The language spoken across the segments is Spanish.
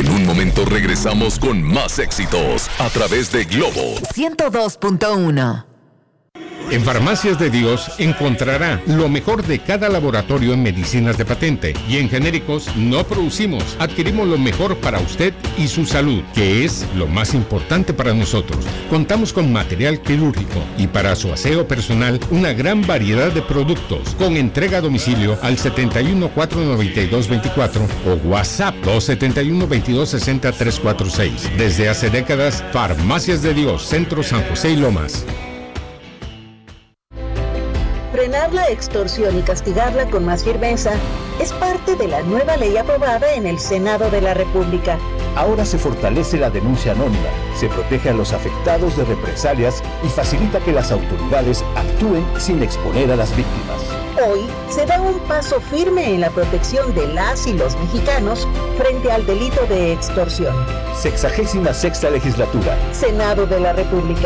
En un momento regresamos con más éxitos a través de Globo 102.1. En Farmacias de Dios encontrará lo mejor de cada laboratorio en medicinas de patente, y en genéricos no producimos, adquirimos lo mejor para usted y su salud, que es lo más importante para nosotros. Contamos con material quirúrgico y para su aseo personal una gran variedad de productos, con entrega a domicilio al 71-492-24 o WhatsApp 271-2260-346. Desde hace décadas, Farmacias de Dios, Centro San José y Lomas. Frenar la extorsión y castigarla con más firmeza es parte de la nueva ley aprobada en el Senado de la República. Ahora se fortalece la denuncia anónima, se protege a los afectados de represalias y facilita que las autoridades actúen sin exponer a las víctimas. Hoy se da un paso firme en la protección de las y los mexicanos frente al delito de extorsión. 66ª Legislatura. Senado de la República.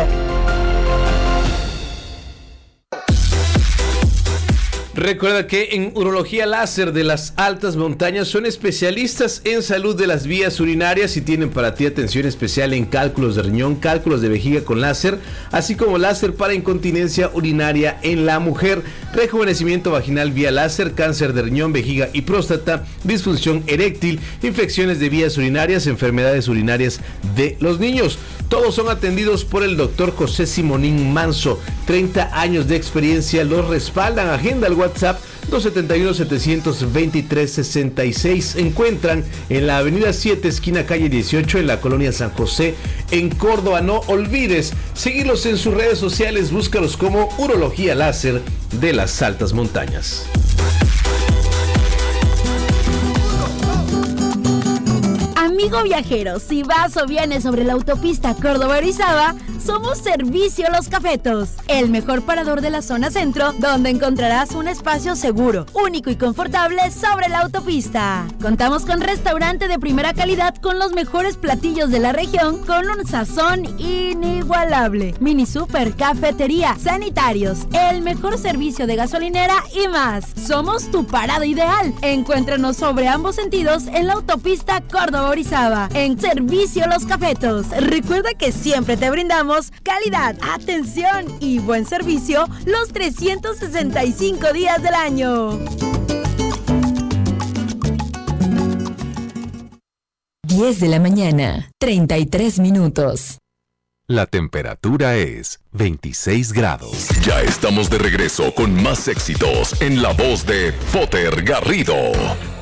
Recuerda que en Urología Láser de las Altas Montañas son especialistas en salud de las vías urinarias y tienen para ti atención especial en cálculos de riñón, cálculos de vejiga con láser, así como láser para incontinencia urinaria en la mujer, rejuvenecimiento vaginal vía láser, cáncer de riñón, vejiga y próstata, disfunción eréctil, infecciones de vías urinarias, enfermedades urinarias de los niños. Todos son atendidos por el doctor José Simonín Manso. 30 años de experiencia los respaldan. Agenda al WhatsApp 271-723-66. Encuentran en la avenida 7, esquina calle 18, en la colonia San José, en Córdoba. No olvides seguirlos en sus redes sociales. Búscalos como Urología Láser de las Altas Montañas. Amigo viajero, si vas o vienes sobre la autopista Córdoba-Orizaba, somos Servicio Los Cafetos, el mejor parador de la zona centro, donde encontrarás un espacio seguro, único y confortable sobre la autopista. Contamos con restaurante de primera calidad con los mejores platillos de la región, con un sazón inigualable. Mini super, cafetería, sanitarios, el mejor servicio de gasolinera y más. Somos tu parada ideal. Encuéntranos sobre ambos sentidos en la autopista Córdoba-Orizaba, en Servicio Los Cafetos. Recuerda que siempre te brindamos calidad, atención y buen servicio los 365 días del año. 10 de la mañana, 33 minutos. La temperatura es 26 grados. Ya estamos de regreso con más éxitos en la voz de Potter Garrido.